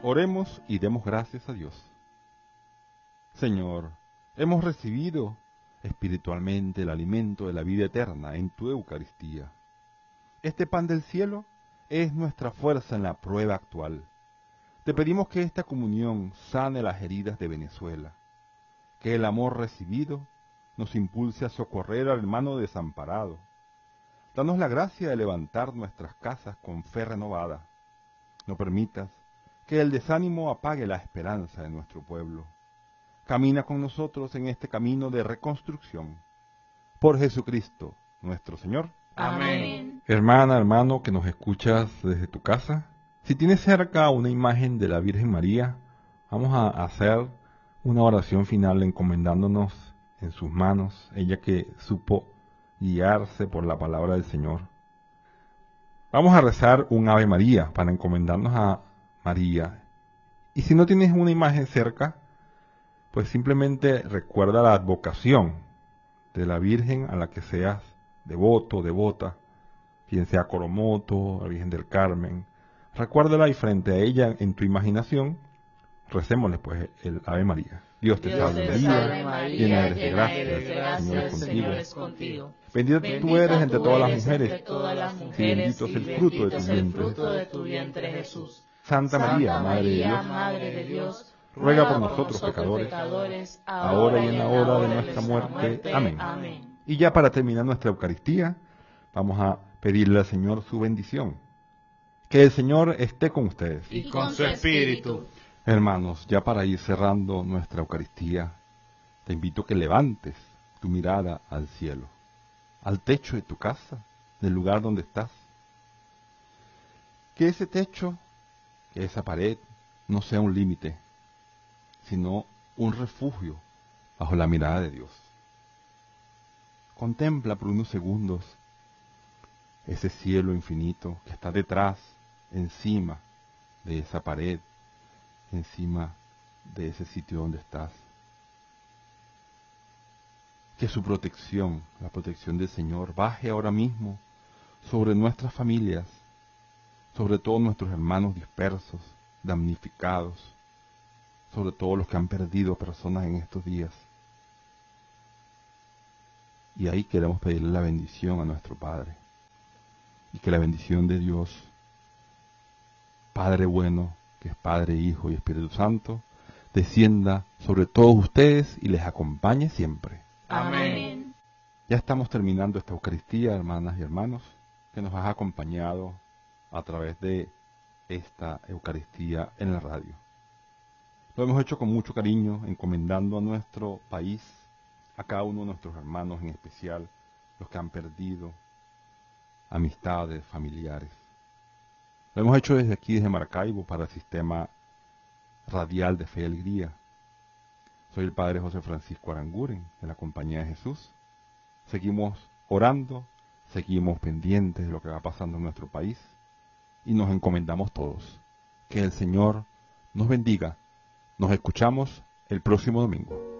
Oremos y demos gracias a Dios. Señor, hemos recibido espiritualmente el alimento de la vida eterna en tu Eucaristía. Este pan del cielo es nuestra fuerza en la prueba actual. Te pedimos que esta comunión sane las heridas de Venezuela, que el amor recibido nos impulse a socorrer al hermano desamparado. Danos la gracia de levantar nuestras casas con fe renovada. No permitas que el desánimo apague la esperanza de nuestro pueblo. Camina con nosotros en este camino de reconstrucción. Por Jesucristo, nuestro Señor. Amén. Hermana, hermano, que nos escuchas desde tu casa, si tienes cerca una imagen de la Virgen María, vamos a hacer una oración final encomendándonos en sus manos, ella que supo guiarse por la palabra del Señor. Vamos a rezar un Ave María para encomendarnos a María. Y si no tienes una imagen cerca, pues simplemente recuerda la advocación de la Virgen a la que seas devoto, devota, quien sea Coromoto, la Virgen del Carmen. Recuérdala y frente a ella en tu imaginación, recémosle pues el Ave María. Dios te salve María, llena eres de gracia, el Señor es contigo. Bendita tú eres entre todas las mujeres, y bendito es el fruto de tu vientre Jesús. Santa María, Madre de Dios, ruega por nosotros pecadores, ahora y en la hora de nuestra muerte. Amén. Y ya para terminar nuestra Eucaristía, vamos a pedirle al Señor su bendición. Que el Señor esté con ustedes. Y con su espíritu. Hermanos, ya para ir cerrando nuestra Eucaristía, te invito a que levantes tu mirada al cielo, al techo de tu casa, del lugar donde estás. Que ese techo, que esa pared, no sea un límite, sino un refugio bajo la mirada de Dios. Contempla por unos segundos ese cielo infinito que está detrás, encima de esa pared, encima de ese sitio donde estás. Que su protección, la protección del Señor, baje ahora mismo sobre nuestras familias, sobre todos nuestros hermanos dispersos, damnificados, sobre todos los que han perdido personas en estos días. Y ahí queremos pedirle la bendición a nuestro Padre. Y que la bendición de Dios, Padre bueno, que es Padre, Hijo y Espíritu Santo, descienda sobre todos ustedes y les acompañe siempre. Amén. Ya estamos terminando esta Eucaristía, hermanas y hermanos, que nos has acompañado a través de esta Eucaristía en la radio. Lo hemos hecho con mucho cariño, encomendando a nuestro país, a cada uno de nuestros hermanos, en especial los que han perdido amistades, familiares. Lo hemos hecho desde aquí, desde Maracaibo, para el sistema radial de Fe y Alegría. Soy el Padre José Francisco Aranguren, de la Compañía de Jesús. Seguimos orando, seguimos pendientes de lo que va pasando en nuestro país y nos encomendamos todos. Que el Señor nos bendiga. Nos escuchamos el próximo domingo.